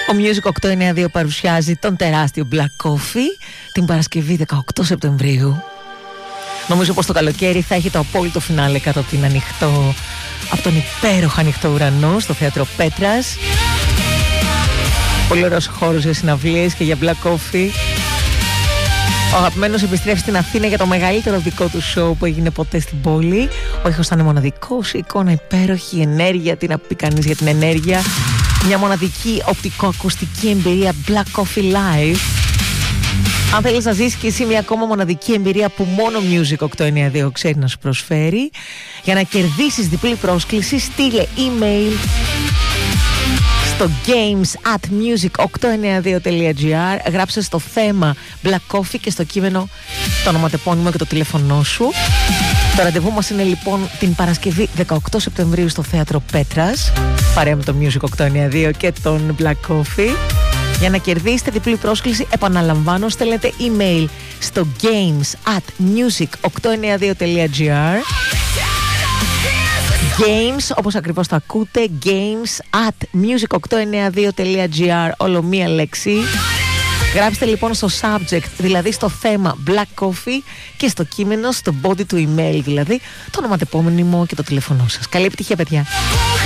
Ο Music 892 παρουσιάζει τον τεράστιο Black Coffee την Παρασκευή 18 Σεπτεμβρίου. Νομίζω πως το καλοκαίρι θα έχει το απόλυτο φινάλε κάτω από τον υπέροχο ανοιχτό ουρανό στο θέατρο Πέτρας. Πολύ ωραίος χώρος για συναυλίες και για Black Coffee. Ο αγαπημένος επιστρέφει στην Αθήνα για το μεγαλύτερο δικό του σοου που έγινε ποτέ στην πόλη. Ο ήχος θα είναι μοναδικός, η εικόνα υπέροχη, η ενέργεια, τι να πει κανείς για την ενέργεια. Μια μοναδική οπτικοακουστική εμπειρία Black Coffee Live. Αν θέλεις να ζήσεις και εσύ μια ακόμα μοναδική εμπειρία που μόνο Music 892 ξέρει να σου προσφέρει, για να κερδίσεις διπλή πρόσκληση, στείλε email στο games@music892.gr, γράψε στο θέμα Black Coffee και στο κείμενο το ονοματεπώνυμο και το τηλέφωνό σου. Το ραντεβού μας είναι λοιπόν την Παρασκευή 18 Σεπτεμβρίου στο θέατρο Πέτρας, παρέα με το Music 892 και τον Black Coffee. Για να κερδίσετε διπλή πρόσκληση, επαναλαμβάνω, στέλνετε email στο games@music892.gr. Games, όπως ακριβώς το ακούτε, games@music892.gr, όλο μία λέξη. Γράψτε λοιπόν στο subject, δηλαδή στο θέμα Black Coffee, και στο κείμενο, στο body του email δηλαδή, το ονοματεπώνυμο και το τηλέφωνό σας. Καλή επιτυχία, παιδιά!